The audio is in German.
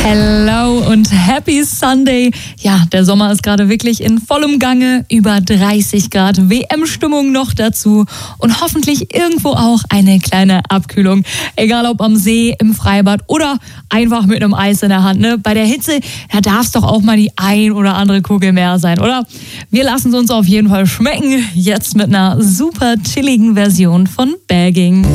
Hello und Happy Sunday. Ja, der Sommer ist gerade wirklich in vollem Gange. Über 30 Grad WM-Stimmung noch dazu. Und hoffentlich irgendwo auch eine kleine Abkühlung. Egal ob am See, im Freibad oder einfach mit einem Eis in der Hand. Ne? Bei der Hitze, da darf es doch auch mal die ein oder andere Kugel mehr sein, oder? Wir lassen es uns auf jeden Fall schmecken. Jetzt mit einer super chilligen Version von Bagging.